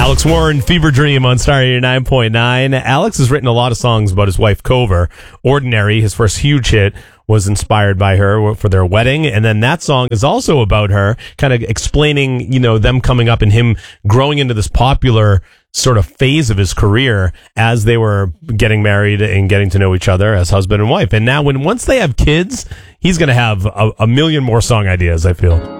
Alex Warren, Fever Dream on Star 89.9. Alex has written a lot of songs about his wife, Cover. Ordinary, his first huge hit, was inspired by her for their wedding. And then that song is also about her, kind of explaining, them coming up and him growing into this popular sort of phase of his career as they were getting married and getting to know each other as husband and wife. And now once they have kids, he's going to have a million more song ideas, I feel.